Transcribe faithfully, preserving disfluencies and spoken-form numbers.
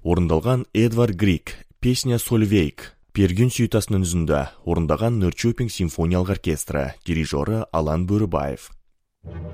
Орындалған Эдвард Грик, песня Сольвейк. Пергюн сюитасының үзінде орындаған Норрчопинг симфониялық оркестрі, дирижері Алан Бөрібаев.